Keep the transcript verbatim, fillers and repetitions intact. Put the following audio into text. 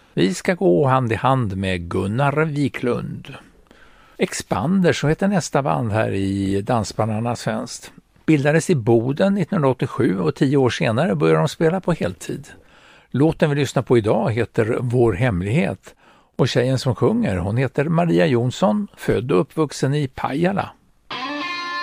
Vi ska gå hand i hand med Gunnar Wiklund. Expander, så heter nästa band här i Dansbandarna svenskt. Bildades i Boden nittonhundraåttiosju och tio år senare började de spela på heltid. Låten vi lyssnar på idag heter Vår hemlighet och tjejen som sjunger, hon heter Maria Jonsson, född och uppvuxen i Pajala.